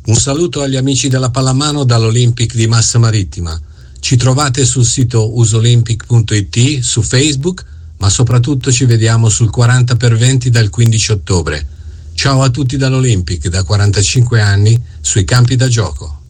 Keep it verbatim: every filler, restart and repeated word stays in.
Un saluto agli amici della pallamano dall'Olympic di Massa Marittima. Ci trovate sul sito usolympic punto it, su Facebook, ma soprattutto ci vediamo sul quaranta per venti dal quindici ottobre. Ciao a tutti dall'Olympic, da quarantacinque anni, sui campi da gioco.